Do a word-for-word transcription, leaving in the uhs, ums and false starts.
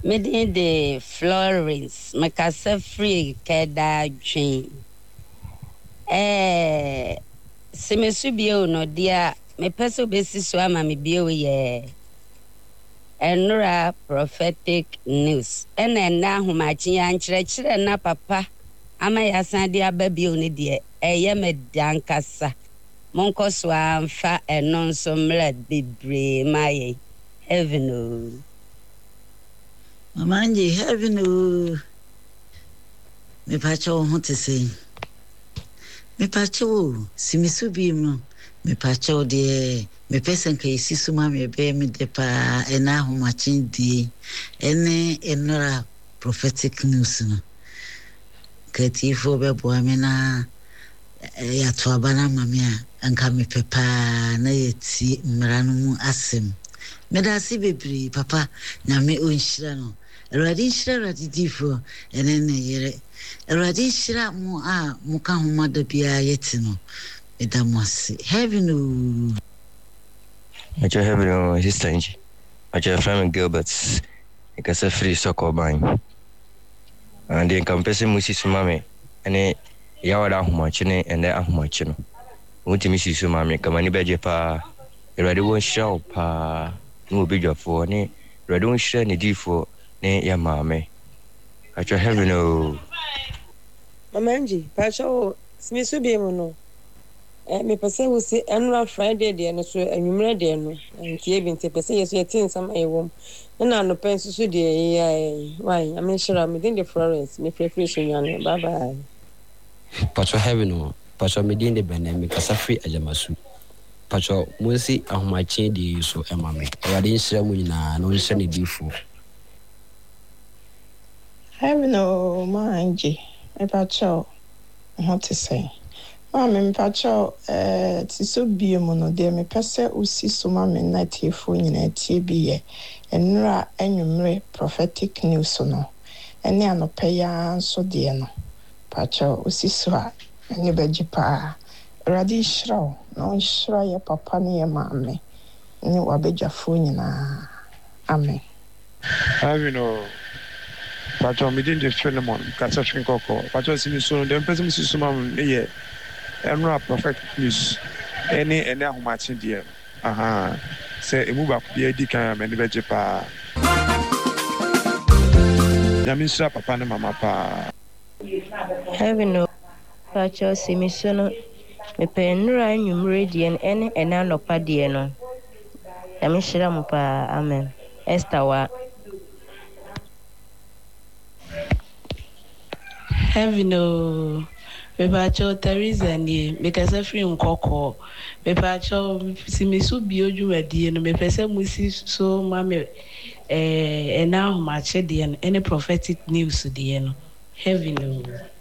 Meeting the Florence, Macassa free, Keda Jane. Eh, Simesubio, no dear, me peso basis swam, me bio ye. Enra prophetic news. And then now, whom I change, na papa. Ama ya sandi ababi oni de eye medankasa monko so amfa eno nso mra bebre maye heaven o mama nje heaven o me pacho ho te sei me pacho simisu bi mu me pacho de me pesen ka isisu ma me be me de pa ena ho machin die ene enora prophetic news no kreatifo be bo amena ya to abana mame a anka me pepa na yeti mranu mu asem meda si bebri papa na me onhira no eradi hira radi difo enene yere eradi hira mu a muka homada bia yeti no meda mosi heaven o acho heaven o sister nji acho from Gilbert ikasa free soccer ban and the campus music mame ene yawada ahomache ne ene ahomache no wotimi sisu mame kamani beje pa erade won show pa no obedwafo ne erade won hire ne difo ne ya mame acho heaven o mamanji pacho simisu bi mu no eh me pese wo si enra Friday de no so anwumre de no ntie bi ntie pese yeso yetin sam ayewom na no pensu so de ya why am shira me din de Florence me frefre so nwane bye bye pacho heaven o pacho me din de benem me kasa free ajamasu pacho munsi ahomache de so emame wade nhira mu nyina no nhira ne difo heaven o manji me pacho ho te say ma me pacho eh tiso bie mu no de me pese usi so ma me na tiefo nyina tie biye enra anwumre prophetic news no ene anope ya so de no pacho usi so a ene beji pa radi shraw no shra ya papa ne ya mame ni wabejafo nyina amen I know pacho me din de Philemon kasa finkoko pacho simi so dem person si so ma me enra prophetic news any any ahomache de aha say emu ba ku di kan me ne beje pa yamisha papa ne mama pa heaven no pacho simi so no me penra anwumre de ene ena nopa de no yamishira mu pa amen Esther wa heaven o Mepacho Teresa ni mekasa free nkoko mepacho simisu bioju wadie no mepese musi so mame eh ena ho mache de no any prophetic news de no heaven o